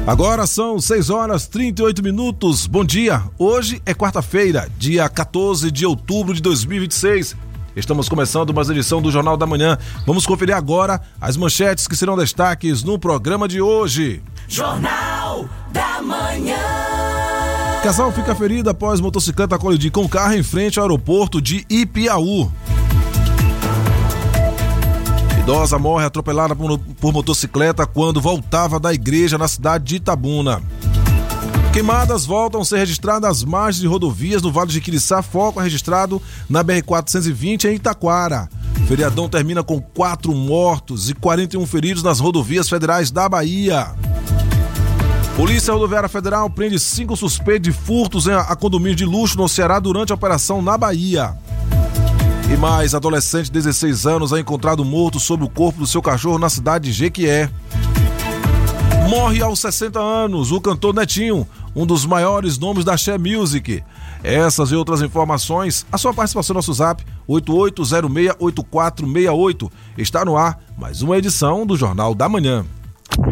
Agora são 6 horas 38 minutos. Bom dia. Hoje é quarta-feira, dia 14 de outubro de 2026. Estamos começando mais uma edição do Jornal da Manhã. Vamos conferir agora as manchetes que serão destaques no programa de hoje. Jornal da Manhã. Casal fica ferido após motocicleta colidir com carro em frente ao aeroporto de Ipiaú. Idosa morre atropelada por motocicleta quando voltava da igreja na cidade de Itabuna. Queimadas voltam a ser registradas às margens de rodovias no Vale de Quiriçá, foco registrado na BR-420 em Itaquara. Feriadão termina com 4 mortos e 41 feridos nas rodovias federais da Bahia. Polícia Rodoviária Federal prende 5 suspeitos de furtos a condomínio de luxo no Ceará durante a operação na Bahia. E mais, adolescente de 16 anos é encontrado morto sob o corpo do seu cachorro na cidade de Jequié. Morre aos 60 anos o cantor Netinho, um dos maiores nomes da Axé Music. Essas e outras informações, a sua participação no nosso zap 88068468. Está no ar mais uma edição do Jornal da Manhã.